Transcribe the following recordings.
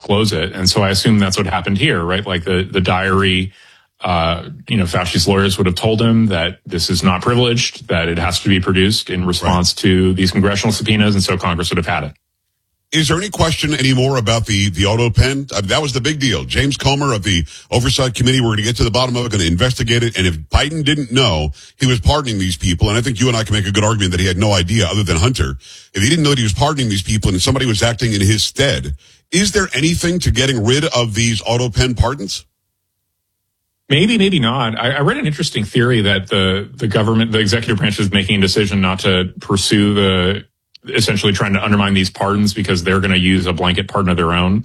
disclose it. And so I assume that's what happened here, right? Like the diary, Fauci's lawyers would have told him that this is not privileged, that it has to be produced in response to these congressional subpoenas. And so Congress would have had it. Is there any question anymore about the auto pen? That was the big deal. James Comer of the Oversight Committee, we're going to get to the bottom of it, going to investigate it. And if Biden didn't know he was pardoning these people, and I think you and I can make a good argument that he had no idea other than Hunter, if he didn't know that he was pardoning these people and somebody was acting in his stead, is there anything to getting rid of these auto pen pardons? Maybe, maybe not. I read an interesting theory that the government, the executive branch is making a decision not to pursue essentially trying to undermine these pardons because they're going to use a blanket pardon of their own,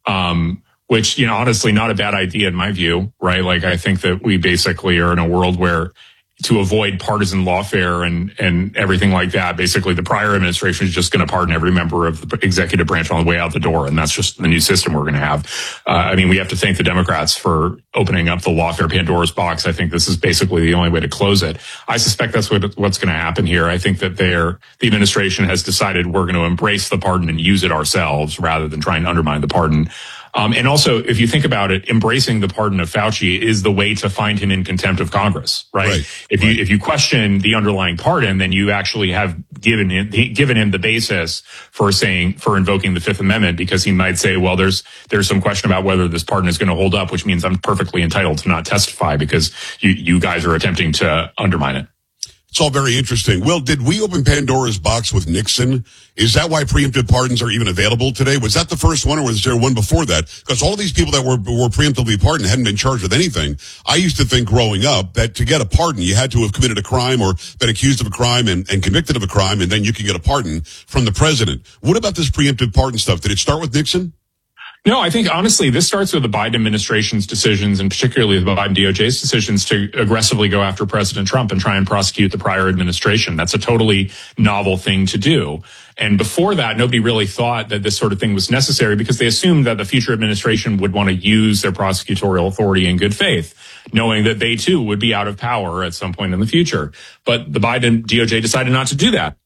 which, honestly, not a bad idea in my view, right? Like, I think that we basically are in a world where to avoid partisan lawfare and everything like that, basically the prior administration is just going to pardon every member of the executive branch on the way out the door. And that's just the new system we're going to have. We have to thank the Democrats for opening up the lawfare Pandora's box. I think this is basically the only way to close it. I suspect that's what's going to happen here. I think that the administration has decided we're going to embrace the pardon and use it ourselves rather than trying to undermine the pardon. And also, if you think about it, embracing the pardon of Fauci is the way to find him in contempt of Congress, right? If you question the underlying pardon, then you actually have given him the basis for invoking the Fifth Amendment, because he might say, well, there's some question about whether this pardon is going to hold up, which means I'm perfectly entitled to not testify because you guys are attempting to undermine it. It's all very interesting. Will, did we open Pandora's box with Nixon? Is that why preemptive pardons are even available today? Was that the first one, or was there one before that? Because all of these people that were preemptively pardoned hadn't been charged with anything. I used to think growing up that to get a pardon, you had to have committed a crime or been accused of a crime and convicted of a crime, and then you could get a pardon from the president. What about this preemptive pardon stuff? Did it start with Nixon? No, I think, honestly, this starts with the Biden administration's decisions, and particularly the Biden DOJ's decisions to aggressively go after President Trump and try and prosecute the prior administration. That's a totally novel thing to do. And before that, nobody really thought that this sort of thing was necessary because they assumed that the future administration would want to use their prosecutorial authority in good faith, knowing that they, too, would be out of power at some point in the future. But the Biden DOJ decided not to do that.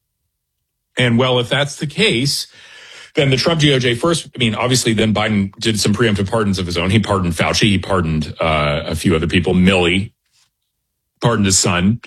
And, well, if that's the case, then the Trump DOJ first, obviously then Biden did some preemptive pardons of his own. He pardoned Fauci. He pardoned a few other people. Milley pardoned his son.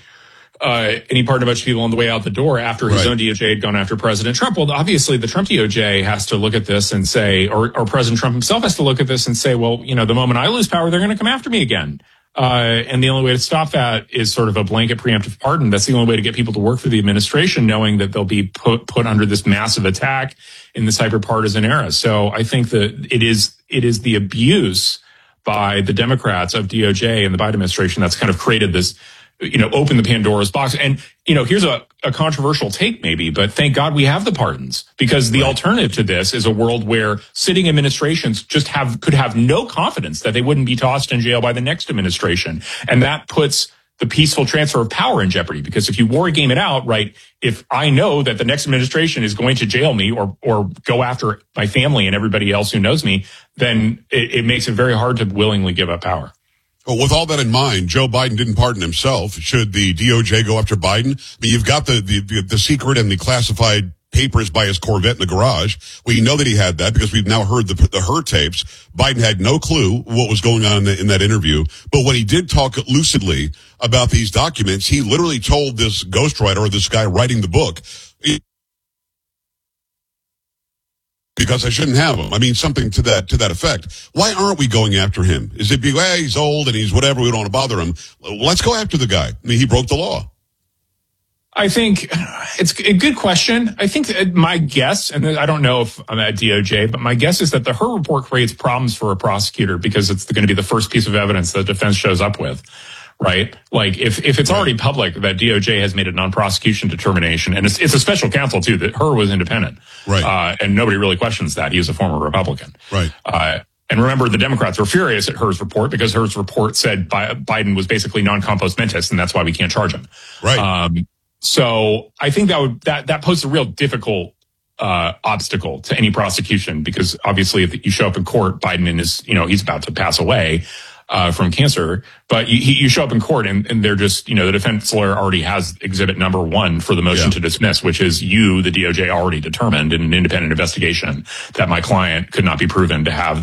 And he pardoned a bunch of people on the way out the door after his own DOJ had gone after President Trump. Well, obviously the Trump DOJ has to look at this and say, or President Trump himself has to look at this and say, well, the moment I lose power, they're going to come after me again. And the only way to stop that is sort of a blanket preemptive pardon. That's the only way to get people to work for the administration, knowing that they'll be put under this massive attack in this hyper-partisan era. So I think that it is the abuse by the Democrats of DOJ and the Biden administration that's kind of created this, open the Pandora's box. And, here's a controversial take maybe, but thank God we have the pardons, because the alternative to this is a world where sitting administrations just could have no confidence that they wouldn't be tossed in jail by the next administration. And that puts the peaceful transfer of power in jeopardy, because if you war game it out, right, if I know that the next administration is going to jail me or go after my family and everybody else who knows me, then it makes it very hard to willingly give up power. Well, with all that in mind, Joe Biden didn't pardon himself. Should the DOJ go after Biden? You've got the secret and the classified papers by his Corvette in the garage. We know that he had that because we've now heard the Hur tapes. Biden had no clue what was going on in that interview. But when he did talk lucidly about these documents, he literally told this ghostwriter or this guy writing the book, because I shouldn't have him. Something to that effect. Why aren't we going after him? Is it because he's old and he's whatever, we don't want to bother him? Let's go after the guy. He broke the law. I think it's a good question. I think my guess, and I don't know if I'm at DOJ, but my guess is that the Hur report creates problems for a prosecutor because it's going to be the first piece of evidence the defense shows up with. Right? Like if it's already public that DOJ has made a non-prosecution determination, and it's a special counsel too, that Hur was independent. Right. And nobody really questions that. He was a former Republican. Right. And remember, the Democrats were furious at Hur's report because Hur's report said Biden was basically non-compos mentis, and that's why we can't charge him. Right. So I think that poses a real difficult obstacle to any prosecution, because obviously if you show up in court, Biden he's about to pass away from cancer, but you show up in court and they're just, the defense lawyer already has exhibit number 1 for the motion to dismiss, which is the DOJ already determined in an independent investigation that my client could not be proven to have